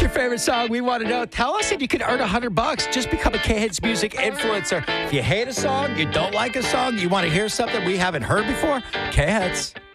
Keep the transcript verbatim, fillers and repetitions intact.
your favorite song? We want to know. Tell us, and you can earn a hundred bucks. Just become a K-Hits music influencer. If you hate a song, you don't like a song, you want to hear something we haven't heard before, K-Hits.